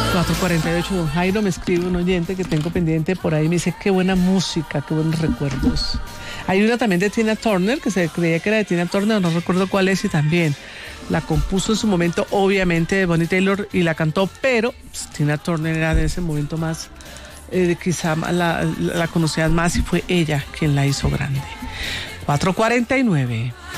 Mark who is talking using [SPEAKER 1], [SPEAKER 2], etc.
[SPEAKER 1] 4:48, don Jairo, me escribe un oyente que tengo pendiente por ahí, me dice, qué buena música, qué buenos recuerdos. Hay una también de Tina Turner, que se creía que era de Tina Turner, no recuerdo cuál es, y también la compuso en su momento, obviamente, Bonnie Taylor, y la cantó, pero pues, Tina Turner era de ese momento más, quizá la conocían más, y fue ella quien la hizo grande. 4:49.